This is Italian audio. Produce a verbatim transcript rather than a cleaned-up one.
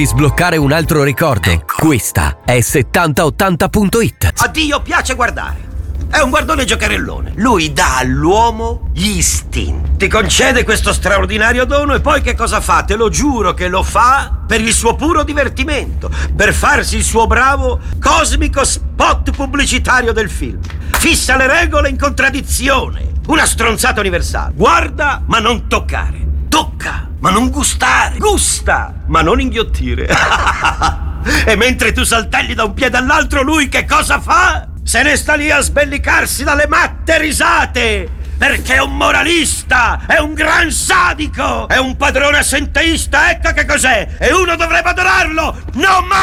Sbloccare un altro ricordo. Questa è settanta ottanta punto it. A Dio piace guardare. È un guardone giocherellone. Lui dà all'uomo gli istinti. Ti concede questo straordinario dono e poi che cosa fa? Te lo giuro che lo fa per il suo puro divertimento, per farsi il suo bravo cosmico spot pubblicitario del film. Fissa le regole in contraddizione. Una stronzata universale. Guarda, ma non toccare. Tocca, ma non gustare. Gusta, ma non inghiottire. E mentre tu saltelli da un piede all'altro, lui che cosa fa? Se ne sta lì a sbellicarsi dalle matte risate, perché è un moralista, è un gran sadico, è un padrone assenteista, ecco che cos'è, e uno dovrebbe adorarlo, non mai!